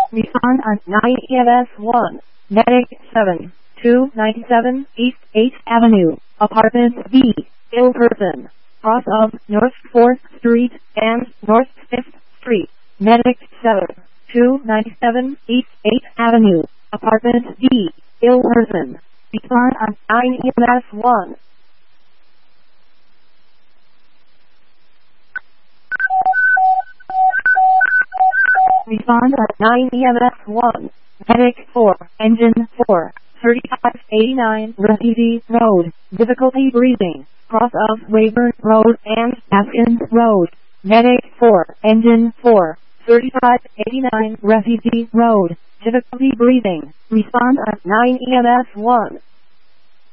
Respond on 9 EMS 1. Medic 7. 297 East 8th Avenue, Apartment B, ill person. Cross of North 4th Street and North 5th Street. Medic 7. 297 East 8th Avenue, Apartment B, ill person. Respond on 9 EMS 1. Respond at 9 EMS 1. Medic 4, Engine 4, 3589 Refugee Road, difficulty breathing, cross of Weyburn Road and Askins Road. Medic 4, Engine 4, 3589 Refugee Road, difficulty breathing. Respond at 9 EMS 1.